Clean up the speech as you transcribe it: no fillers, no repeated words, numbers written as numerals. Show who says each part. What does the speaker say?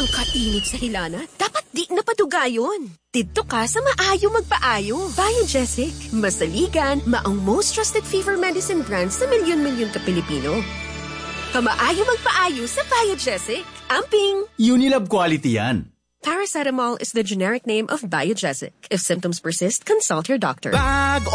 Speaker 1: Ang kainit sa hilana, dapat di napaduga yun. Dito ka sa maayo magpaayo. Biogesic, masaligan, maong most trusted fever medicine brand sa milyon-milyon ka Pilipino. Kamaayo magpaayo sa Biogesic. Amping!
Speaker 2: Unilab quality yan.
Speaker 1: Paracetamol is the generic name of Biogesic. If symptoms persist, consult your doctor.
Speaker 2: Bag